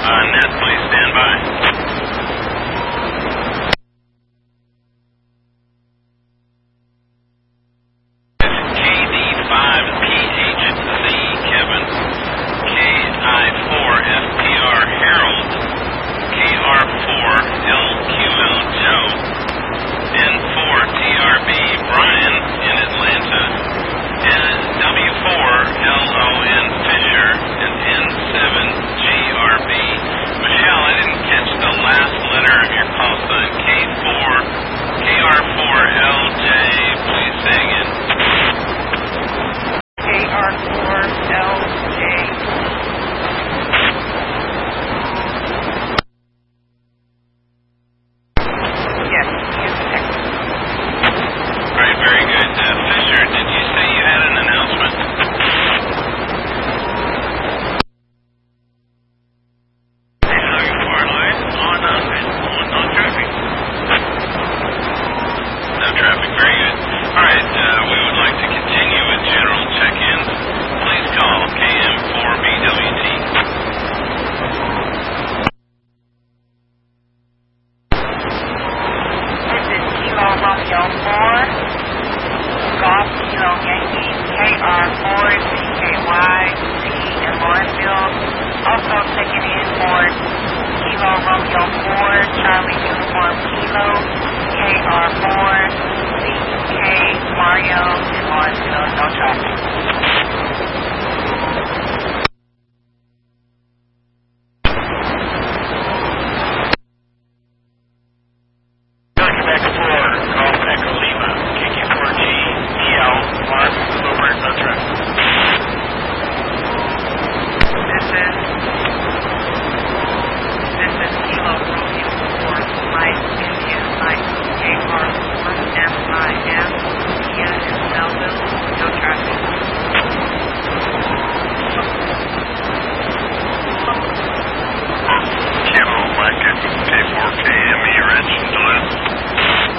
Net, please stand by. KD5PHZ Kevin, KI4FPR Harold, KR4LQL Joe, N4TRB Brian in Atlanta, W4LON Fisher, and N7GRB. Michelle, I didn't catch the last letter of your call sign. KR4LJ, please say again. KR4LJ. Yes, All right, very good. Fisher, did you say you had an announcement? On traffic. No traffic, very good. All right, we would like to continue with general check-ins. Please call KM4BWT. this is Kilo Romeo 4, Golf Kilo Yankee, KR4CKY, C in Lawrenceville. Also checking in for Kilo Romeo 4, Charlie Uniform Kilo, KR4CK Mario in Lawrenceville. No traffic.